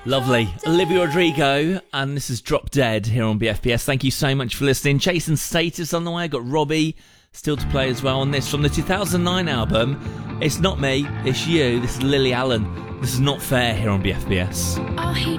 Lovely. Olivia Rodrigo, and this is Drop Dead here on BFBS. Thank you so much for listening. Chasing Status on the way. I've got Robbie still to play as well on this from the 2009 album. It's Not Me, it's You. This is Lily Allen. This is Not Fair here on BFBS. Oh, he